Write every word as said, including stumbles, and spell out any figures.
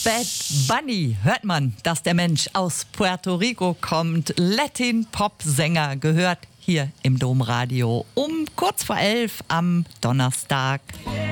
Bad Bunny, hört man, dass der Mensch aus Puerto Rico kommt. Latin-Pop-Sänger gehört hier im Domradio um kurz vor elf am Donnerstag.